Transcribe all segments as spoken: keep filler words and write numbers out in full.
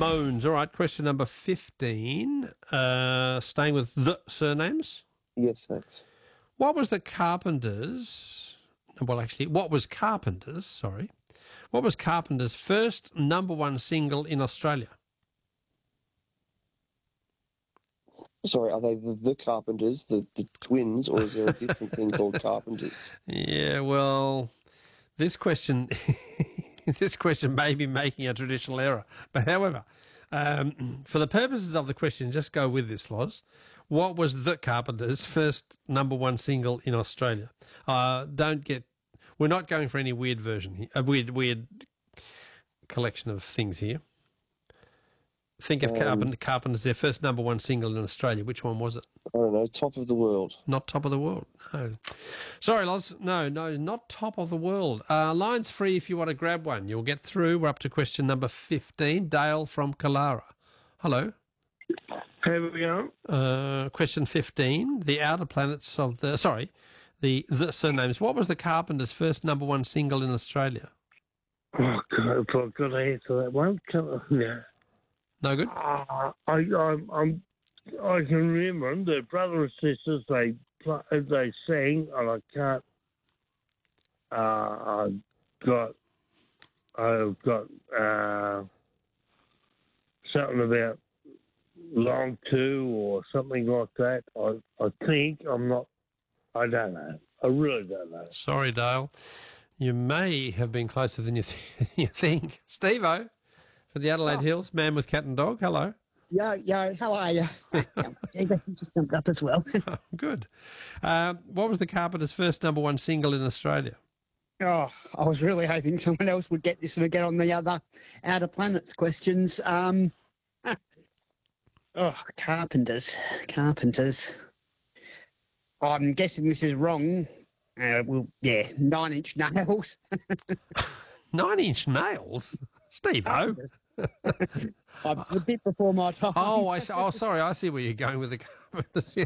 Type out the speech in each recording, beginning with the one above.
moans. All right, question number fifteen. Uh, staying with the surnames. Yes, thanks. What was the Carpenters... Well, actually, what was Carpenters, sorry. What was Carpenters' first number one single in Australia? Sorry, are they the, the Carpenters, the, the twins, or is there a different thing called Carpenters? Yeah, well, this question... this question may be making a traditional error. But however, um, for the purposes of the question, just go with this, Loz. What was the Carpenters' first number one single in Australia? Uh, don't get... We're not going for any weird version here, a weird, weird collection of things here. Think of um, Carpenter, Carpenters, their first number one single in Australia. Which one was it? I don't know, Top of the World. Not Top of the World, no. Sorry, Loz. No, no, not Top of the World. Uh, line's free if you want to grab one. You'll get through. We're up to question number fifteen. Dale from Kalara. Hello. Here we go. Uh, question fifteen. The outer planets of the... Sorry, the, the surnames. What was the Carpenters' first number one single in Australia? Oh, God, I've got to answer that one. Yeah. No good? Uh, I, I, I'm, I can remember them. They're brother and sisters. They, they sang, and I can't... Uh, I've got... I've got uh, something about Long Two or something like that. I, I think. I'm not... I don't know. I really don't know. Sorry, Dale. You may have been closer than you, th- you think. Steve-O, for the Adelaide oh. Hills, man with cat and dog. Hello. Yo, yo, how are you? Just jumped up as well. Oh, good. Uh, what was the Carpenters' first number one single in Australia? Oh, I was really hoping someone else would get this and get on the other Outer Planets questions. Um, oh, Carpenters, Carpenters. I'm guessing this is wrong. Uh, well, yeah, Nine Inch Nails. Nine Inch Nails? Steve-O? I'm a bit before my time. Oh, I, oh, sorry, I see where you're going with the Carpenters.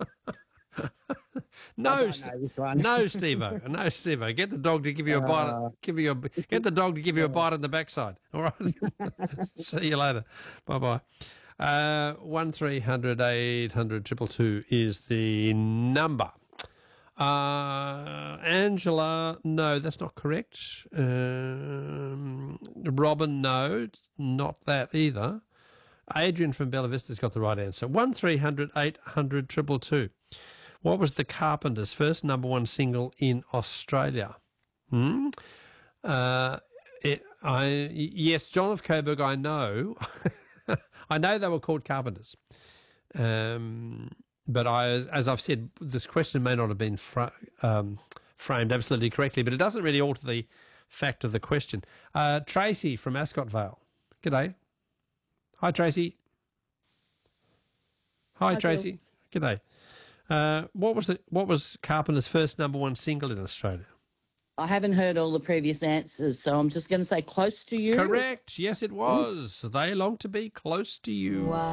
no, no, Steve-O, no, Steve-O. Get the dog to give you a bite. Uh, give you a, get the dog to give you a bite on the backside. All right. See you later. Bye bye. Uh, one three hundred eight hundred triple two is the number. Uh, Angela, no, that's not correct. Um, Robin, no, not that either. Adrian from Bella Vista's got the right answer. One three hundred eight hundred triple two. What was the Carpenters' first number one single in Australia? Hmm? Uh, it, I, yes, John of Coburg, I know. I know they were called Carpenters. Um, but I, as I've said, this question may not have been fra- um, framed absolutely correctly, but it doesn't really alter the fact of the question. Uh, Tracy from Ascot Vale. G'day. Hi, Tracy. Hi, Hi Tracy. Bill. G'day. Uh, what was the what was Carpenter's first number one single in Australia? I haven't heard all the previous answers, so I'm just going to say Close to You. Correct. Yes, it was. They long to be close to you. Wow.